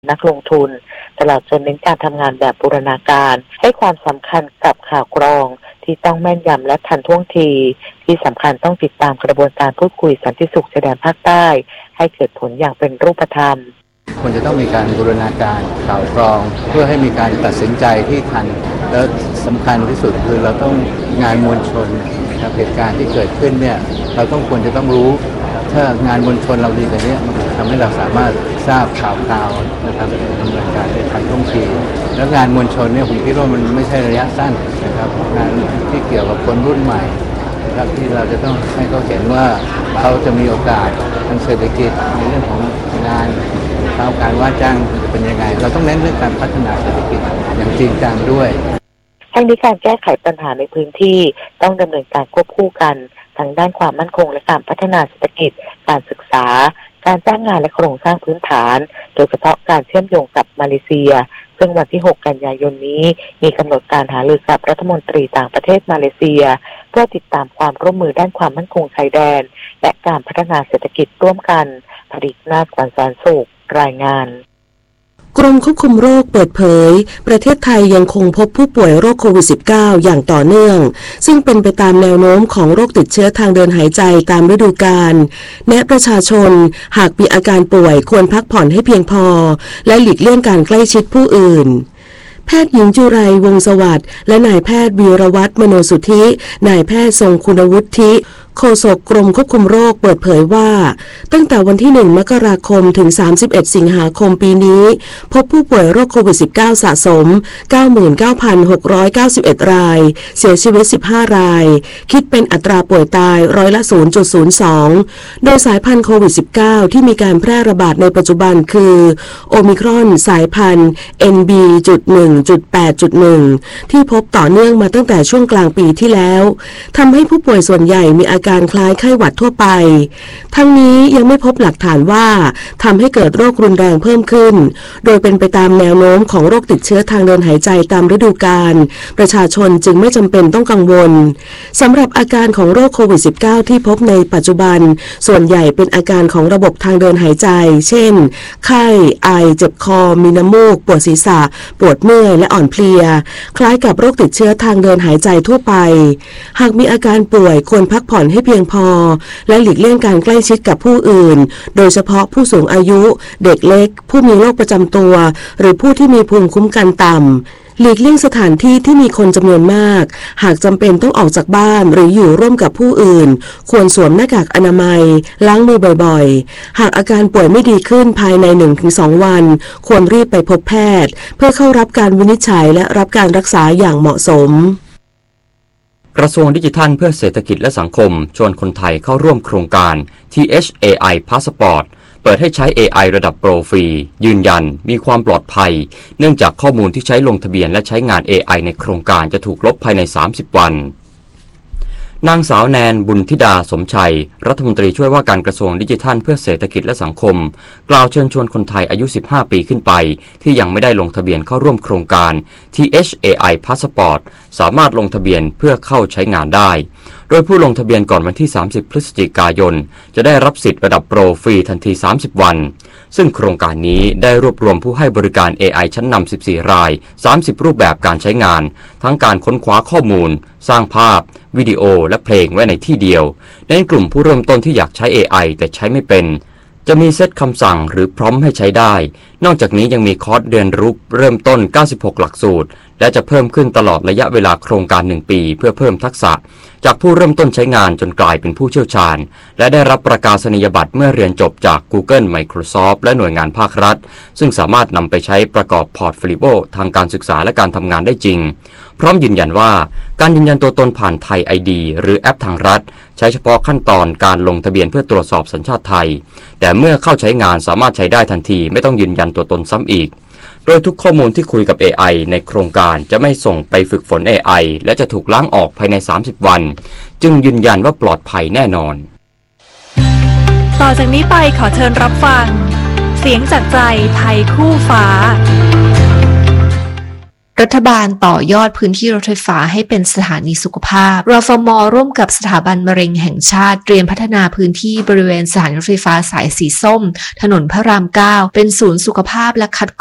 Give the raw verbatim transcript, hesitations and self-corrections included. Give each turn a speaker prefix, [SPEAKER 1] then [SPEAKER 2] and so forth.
[SPEAKER 1] นักลงทุนตลอดจนเน้นการทำงานแบบบูรณาการให้ความสำคัญกับข่าวกรองที่ต้องแม่นยำและทันท่วงทีที่สำคัญต้องติดตามกระบวนการพูดคุยสันติสุขชายแดนภาคใต้ให้เกิดผลอย่างเป็นรูปธรรม
[SPEAKER 2] ควรจะต้องมีการบูรณาการข่าวกรองเพื่อให้มีการตัดสินใจที่ทันและสำคัญที่สุดคือเราต้องงานมวลชนนะครับเหตุการณ์ที่เกิดขึ้นเนี่ยเราต้องควรจะต้องรู้ถ้างานมวลชนเราดีแบบนี้มันทำให้เราสามารถทราบข่าวคราวนะครับดำเนินการได้ทันท่วงทีแล้วงานมวลชนเนี่ยผมคิดว่ามันไม่ใช่ระยะสั้นนะครับงานที่เกี่ยวกับคนรุ่นใหม่นะครับที่เราจะต้องให้เขาเห็นว่าเขาจะมีโอกาสทางเศรษฐกิจในเรื่องของงานข่าวการว่าจ้างเป็นยังไงเราต้องเน้นเรื่องการพัฒนาเศรษฐกิจอย่างจริงจังด้วย
[SPEAKER 1] ทั้งนี้การแก้ไขปัญหาในพื้นที่ต้องดำเนินการควบคู่กันทั้งด้านความมั่นคงและการพัฒนาเศรษฐกิจการศึกษาการจ้างงานและโครงสร้างพื้นฐานโดยเฉพาะการเชื่อมโยงกับมาเลเซียซึ่งวันที่หกกันยายนนี้มีกำหนดการหารือกับรัฐมนตรีต่างประเทศมาเลเซียเพื่อติดตามความร่วมมือด้านความมั่นคงชายแดนและการพัฒนาเศรษฐกิจร่วมกันผลิตนาฏกวนสารสุขรายงาน
[SPEAKER 3] กรมควบคุมโรคเปิดเผยประเทศไทยยังคงพบผู้ป่วยโรคโควิด สิบเก้า อย่างต่อเนื่องซึ่งเป็นไปตามแนวโน้มของโรคติดเชื้อทางเดินหายใจตามฤดูกาลแนะประชาชนหากมีอาการป่วยควรพักผ่อนให้เพียงพอและหลีกเลี่ยงการใกล้ชิดผู้อื่นแพทย์หญิงจุไรวงศ์สวัสดิ์และนายแพทย์วีรวัฒน์มโนสุทธินายแพทย์ทรงคุณวุฒิโฆษกกรมควบคุมโรคเปิดเผยว่าตั้งแต่วันที่หนึ่งมกราคมถึงสามสิบเอ็ดสิงหาคมปีนี้พบผู้ป่วยโรคโควิด สิบเก้า สะสม เก้าหมื่นเก้าพันหกร้อยเก้าสิบเอ็ด รายเสียชีวิตสิบห้ารายคิดเป็นอัตราป่วยตายร้อยละ ศูนย์จุดศูนย์สอง โดยสายพันธุ์โควิด สิบเก้า ที่มีการแพร่ระบาดในปัจจุบันคือโอมิครอนสายพันธุ์ เอ็น บี จุด หนึ่ง จุด แปด จุด หนึ่ง ที่พบต่อเนื่องมาตั้งแต่ช่วงกลางปีที่แล้วทำให้ผู้ป่วยส่วนใหญ่มีอาการคล้ายไข้หวัดทั่วไปทั้งนี้ยังไม่พบหลักฐานว่าทำให้เกิดโรครุนแรงเพิ่มขึ้นโดยเป็นไปตามแนวโน้มของโรคติดเชื้อทางเดินหายใจตามฤดูกาลประชาชนจึงไม่จำเป็นต้องกังวลสำหรับอาการของโรคโควิด สิบเก้า ที่พบในปัจจุบันส่วนใหญ่เป็นอาการของระบบทางเดินหายใจเช่นไข้ไอเจ็บคอมีน้ำมูกปวดศีรษะปวดเมื่อยและอ่อนเพลียคล้ายกับโรคติดเชื้อทางเดินหายใจทั่วไปหากมีอาการป่วยควรพักผ่อนให้เพียงพอและหลีกเลี่ยงการใกล้ชิดกับผู้อื่นโดยเฉพาะผู้สูงอายุเด็กเล็กผู้มีโรคประจำตัวหรือผู้ที่มีภูมิคุ้มกันต่ำหลีกเลี่ยงสถานที่ที่มีคนจำนวนมากหากจำเป็นต้องออกจากบ้านหรืออยู่ร่วมกับผู้อื่นควรสวมหน้ากากอนามัยล้างมือบ่อยๆหากอาการป่วยไม่ดีขึ้นภายใน หนึ่งถึงสอง วันควรรีบไปพบแพทย์เพื่อเข้ารับการวินิจฉัยและรับการรักษาอย่างเหมาะสม
[SPEAKER 4] กระทรวงดิจิทัลเพื่อเศรษฐกิจและสังคมชวนคนไทยเข้าร่วมโครงการ ที เอช เอ ไอ Passport เปิดให้ใช้ เอ ไอ ระดับโปรฟรียืนยันมีความปลอดภัยเนื่องจากข้อมูลที่ใช้ลงทะเบียนและใช้งาน เอ ไอ ในโครงการจะถูกลบภายในสามสิบวันนางสาวแนนบุญธิดาสมชัยรัฐมนตรีช่วยว่าการกระทรวงดิจิทัลเพื่อเศรษฐกิจและสังคมกล่าวเชิญชวนคนไทยอายุสิบห้าปีขึ้นไปที่ยังไม่ได้ลงทะเบียนเข้าร่วมโครงการ ที เอช เอ ไอ Passport สามารถลงทะเบียนเพื่อเข้าใช้งานได้โดยผู้ลงทะเบียนก่อนวันที่สามสิบพฤศจิกายนจะได้รับสิทธิ์ระดับโปรฟรีทันทีสามสิบวันซึ่งโครงการนี้ได้รวบรวมผู้ให้บริการ เอ ไอ ชั้นนำสิบสี่รายสามสิบรูปแบบการใช้งานทั้งการค้นคว้าข้อมูลสร้างภาพวิดีโอและเพลงไว้ในที่เดียวในกลุ่มผู้เริ่มต้นที่อยากใช้ เอ ไอ แต่ใช้ไม่เป็นจะมีเซตคำสั่งหรือพร้อมให้ใช้ได้นอกจากนี้ยังมีคอร์สเรียนรู้เริ่มต้นเก้าสิบหกหลักสูตรและจะเพิ่มขึ้นตลอดระยะเวลาโครงการหนึ่งปีเพื่อเพิ่มทักษะจากผู้เริ่มต้นใช้งานจนกลายเป็นผู้เชี่ยวชาญและได้รับประกาศนียบัตรเมื่อเรียนจบจาก Google Microsoft และหน่วยงานภาครัฐซึ่งสามารถนำไปใช้ประกอบพอร์ตโฟลิโอทางการศึกษาและการทำงานได้จริงพร้อมยืนยันว่าการยืนยันตัวตนผ่านไทย ไอ ดี หรือแอปทางรัฐใช้เฉพาะขั้นตอนการลงทะเบียนเพื่อตรวจสอบสัญชาติไทยแต่เมื่อเข้าใช้งานสามารถใช้ได้ทันทีไม่ต้องยืนยันตัวตนซ้ำอีกโดยทุกข้อมูลที่คุยกับ เอ ไอ ในโครงการจะไม่ส่งไปฝึกฝน เอ ไอ และจะถูกล้างออกภายในสามสิบวันจึงยืนยันว่าปลอดภัยแน่นอน
[SPEAKER 5] ต่อจากนี้ไปขอเชิญรับฟังเสียงจากใจไทยคู่ฟ้า
[SPEAKER 6] รัฐบาลต่อยอดพื้นที่รถไฟฟ้าให้เป็นสถานีสุขภาพรฟม.ร่วมกับสถาบันมะเร็งแห่งชาติเตรียมพัฒนาพื้นที่บริเวณสถานีรถไฟฟ้าสายสีส้มถนนพระรามเก้าเป็นศูนย์สุขภาพและคัด